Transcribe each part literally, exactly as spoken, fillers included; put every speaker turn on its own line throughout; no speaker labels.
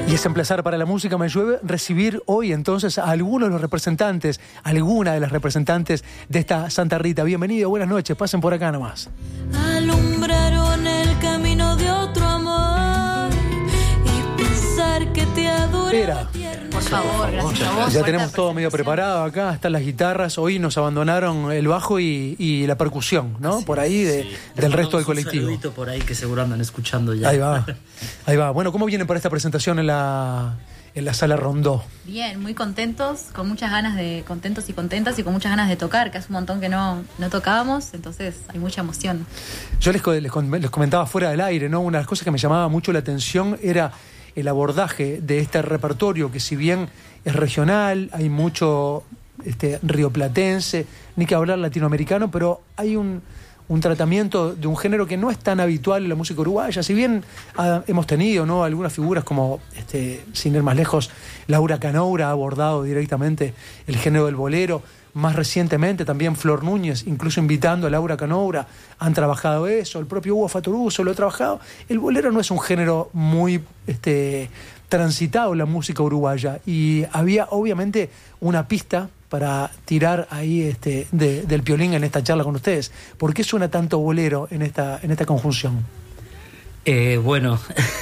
Y es un placer para la música Me Llueve recibir hoy entonces a algunos de los representantes, alguna de las representantes de esta Santa Rita. Bienvenido, buenas noches, pasen por acá nomás.
Alumbraron el camino de otro amor y pensar que te adora.
Por favor, gracias a vos.
Ya tenemos todo medio preparado acá, están las guitarras. Hoy nos abandonaron el bajo y, y la percusión, ¿no? Sí, por ahí de, sí. del resto del colectivo.
Un saludito por ahí que seguro andan escuchando ya.
Ahí va, ahí va. Bueno, ¿cómo vienen para esta presentación en la, en la Sala Rondó?
Bien, muy contentos, con muchas ganas de, contentos y contentas y con muchas ganas de tocar, que hace un montón que no, no tocábamos, entonces hay mucha emoción.
Yo les, les, les comentaba fuera del aire, ¿no? Una de las cosas que me llamaba mucho la atención era el abordaje de este repertorio, que si bien es regional, hay mucho este, rioplatense, ni que hablar latinoamericano, pero hay un, un tratamiento de un género que no es tan habitual en la música uruguaya. Si bien ha, hemos tenido, ¿no?, algunas figuras como, este, sin ir más lejos, Laura Canoura ha abordado directamente el género del bolero. Más recientemente también Flor Núñez, incluso invitando a Laura Canoura, han trabajado eso. El propio Hugo Fattoruso lo ha trabajado. El bolero no es un género muy este, transitado en la música uruguaya, y había obviamente una pista para tirar ahí este, de, del piolín en esta charla con ustedes. ¿Por qué suena tanto bolero en esta, en esta conjunción?
Eh, bueno,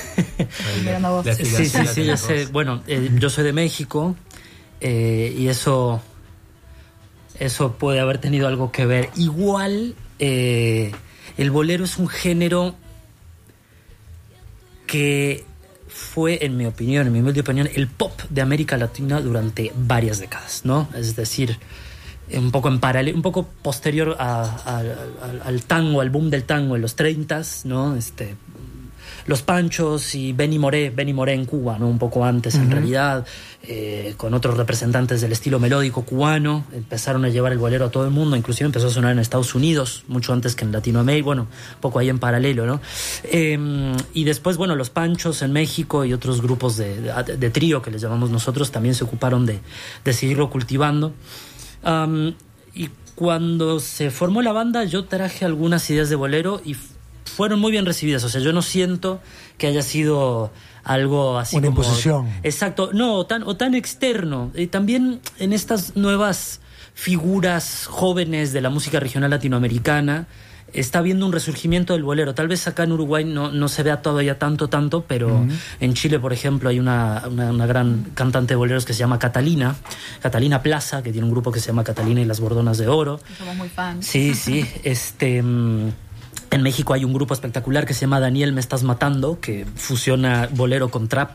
sí,
sí, sí, yo sé. Bueno, eh, yo soy de México eh, y eso... Eso puede haber tenido algo que ver. Igual, eh, el bolero es un género que fue, en mi opinión, en mi humilde opinión, el pop de América Latina durante varias décadas, ¿no? Es decir, un poco en paralelo, un poco posterior a, a, a, al tango, al boom del tango en los treintas, ¿no? Este... Los Panchos y Benny Moré, Benny Moré en Cuba, ¿no? Un poco antes, uh-huh. en realidad, eh, con otros representantes del estilo melódico cubano, empezaron a llevar el bolero a todo el mundo, inclusive empezó a sonar en Estados Unidos, mucho antes que en Latinoamérica, bueno, un poco ahí en paralelo, ¿no? Eh, y después, bueno, los Panchos en México y otros grupos de, de, de trío, que les llamamos nosotros, también se ocuparon de, de seguirlo cultivando. Um, y cuando se formó la banda, yo traje algunas ideas de bolero y fueron muy bien recibidas. O sea, yo no siento que haya sido algo así
una
como...
imposición.
Exacto, no, o tan, o tan externo. Y también en estas nuevas figuras jóvenes de la música regional latinoamericana está habiendo un resurgimiento del bolero. Tal vez acá en Uruguay no, no se vea todavía tanto, tanto, pero uh-huh. en Chile, por ejemplo, hay una, una, una gran cantante de boleros que se llama Catalina, Catalina Plaza, que tiene un grupo que se llama Catalina y las Bordonas de Oro.
Somos muy fans.
Sí, sí, este... En México hay un grupo espectacular que se llama Daniel Me Estás Matando, que fusiona bolero con trap.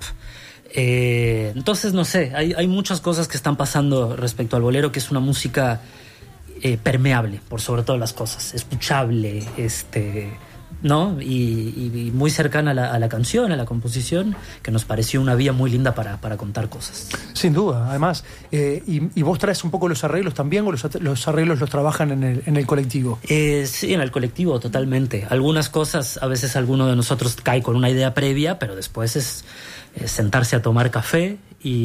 Eh, entonces, no sé, hay, hay muchas cosas que están pasando respecto al bolero, que es una música eh, permeable, por sobre todas las cosas, escuchable, este, ¿no? Y, y, y muy cercana a la, a la canción, a la composición, que nos pareció una vía muy linda para, para contar cosas.
Sin duda, además. Eh, y, ¿Y vos traes un poco los arreglos también, o los, los arreglos los trabajan en el, en el colectivo?
Eh, sí, en el colectivo, totalmente. Algunas cosas, a veces alguno de nosotros cae con una idea previa, pero después es, es sentarse a tomar café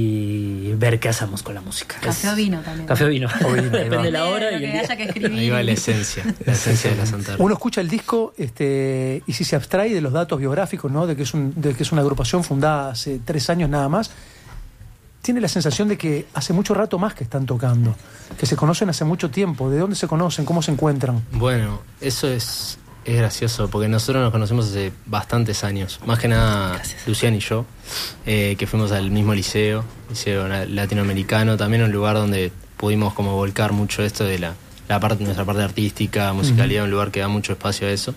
y ver qué hacemos con la música.
Café
es...
o vino también.
Café o vino.
O vino
Depende de la hora.
Lo
y
que
el día.
haya que escribir.
Ahí va la esencia, la esencia de la Santa Rita.
Uno escucha el disco este, y si se abstrae de los datos biográficos, ¿no?, de que es un, de que es una agrupación fundada hace tres años nada más, tiene la sensación de que hace mucho rato más que están tocando, que se conocen hace mucho tiempo. ¿De dónde se conocen? ¿Cómo se encuentran?
Bueno, eso es, es gracioso, porque nosotros nos conocemos hace bastantes años. Más que nada, Gracias. Lucián y yo, eh, que fuimos al mismo liceo, liceo latinoamericano, también un lugar donde pudimos como volcar mucho esto de la, la parte, nuestra parte artística, musicalidad, uh-huh. un lugar que da mucho espacio a eso.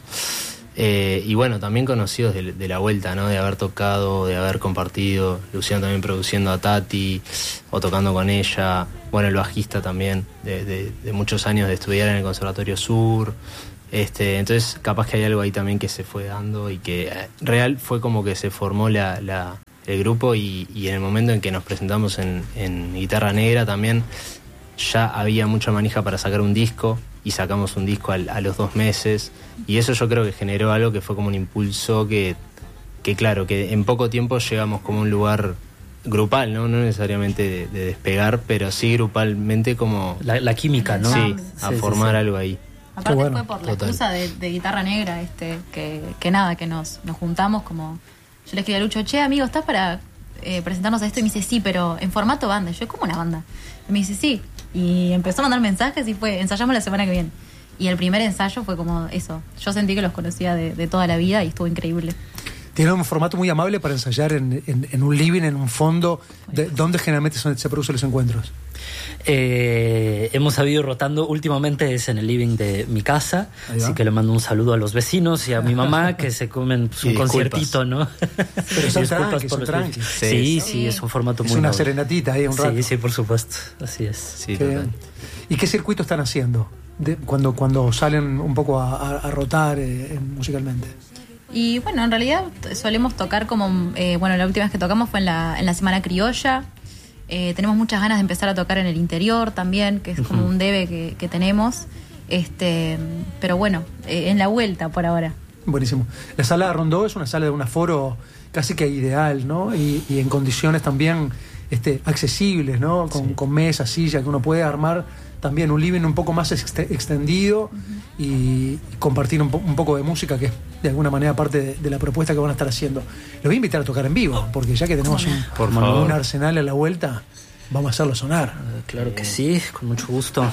Eh, y bueno, también conocidos de, de la vuelta, ¿no? De haber tocado, de haber compartido. Luciano también produciendo a Tati o tocando con ella. Bueno, el bajista también, de, de, de muchos años de estudiar en el Conservatorio Sur. Este, entonces, capaz que hay algo ahí también que se fue dando y que eh, real fue como que se formó la, la, el grupo y, y en el momento en que nos presentamos en, en Guitarra Negra también ya había mucha manija para sacar un disco. Y sacamos un disco al, a los dos meses y eso yo creo que generó algo que fue como un impulso que, que claro, que en poco tiempo llegamos como a un lugar grupal, no, no necesariamente de, de despegar, pero sí grupalmente como...
La, la química, ¿no?
Sí, a
sí,
formar
sí, sí.
algo ahí.
Aparte
bueno.
fue por la
Total.
excusa de, de Guitarra Negra, este, que, que nada, que nos, nos juntamos como... Yo le escribí a Lucho, che, amigo, ¿estás para eh, presentarnos a esto? Y me dice, sí, pero en formato banda. Y yo, ¿cómo una banda? Y me dice, sí. Y empezó a mandar mensajes y fue, ensayamos la semana que viene. Y el primer ensayo fue como eso. Yo sentí que los conocía de, de toda la vida y estuvo increíble.
Tiene un formato muy amable para ensayar en, en, en un living, en un fondo. De, ¿Dónde generalmente son, se producen los encuentros?
Eh, hemos sabido rotando últimamente es en el living de mi casa, así que le mando un saludo a los vecinos y a mi mamá que se comen pues, un conciertito, ¿no?
Pero son tranqui, son tranqui.
Sí, sí, sí, es un formato muy
es una
noble.
Serenatita ahí un rato.
Sí, sí, por supuesto, así es.
Sí,
Qué bien. ¿Y qué circuito están haciendo de, cuando, cuando salen un poco a, a, a rotar eh, musicalmente?
Y bueno, en realidad solemos tocar como, eh, bueno, la última vez que tocamos fue en la, en la Semana Criolla. Eh, tenemos muchas ganas de empezar a tocar en el interior también, que es como un debe que, que tenemos. Este, pero bueno, eh, en la vuelta por ahora.
Buenísimo. La sala de Rondó es una sala de un aforo casi que ideal, ¿no? Y, y en condiciones también este, accesibles, ¿no? Con, sí. con mesa, silla, que uno puede armar también un living un poco más ext- extendido uh-huh. y, y compartir un, po- un poco de música, que es de alguna manera parte de, de la propuesta que van a estar haciendo. Los voy a invitar a tocar en vivo, porque ya que tenemos un,
Por
un arsenal a la vuelta, vamos a hacerlo sonar.
Uh, claro que sí, con mucho gusto.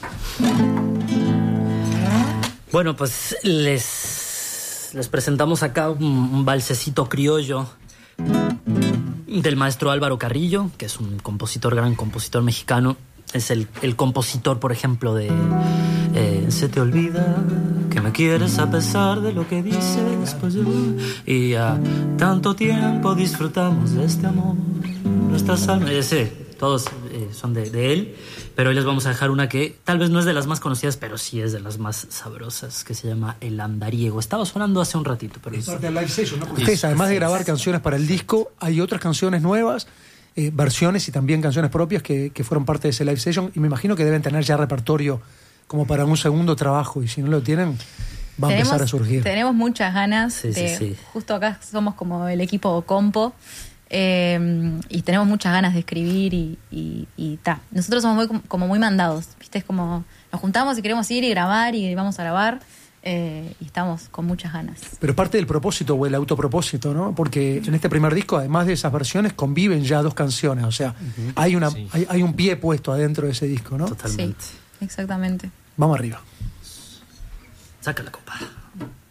Bueno, pues les, les presentamos acá un, un valsecito criollo del maestro Álvaro Carrillo, que es un compositor, gran compositor mexicano. Es el, el compositor, por ejemplo, de eh, Se te olvida que me quieres a pesar de lo que dices, pues yo. Y a uh, tanto tiempo disfrutamos de este amor, nuestras almas. Ese, todos eh, son de, de él, pero hoy les vamos a dejar una que tal vez no es de las más conocidas, pero sí es de las más sabrosas, que se llama El Andariego. Estaba sonando hace un ratito, pero
es parte del live session, ¿no? Ustedes, además de grabar canciones para el disco, hay otras canciones nuevas. Eh, versiones y también canciones propias que, que fueron parte de ese live session, y me imagino que deben tener ya repertorio como para un segundo trabajo, y si no lo tienen va a tenemos, empezar a surgir.
Tenemos muchas ganas
sí,
de,
sí, sí.
Justo acá somos como el equipo Compo eh, y tenemos muchas ganas de escribir y, y, y ta. Nosotros somos muy, como muy mandados, ¿viste? Es como nos juntamos y queremos ir y grabar y vamos a grabar. Eh, y estamos con muchas ganas.
Pero parte del propósito o el autopropósito, ¿no? Porque en este primer disco, además de esas versiones, conviven ya dos canciones. O sea, uh-huh. hay, una, sí. hay, hay un pie puesto adentro de ese disco, ¿no?
Totalmente.
Sí, exactamente.
Vamos arriba.
Saca la copa.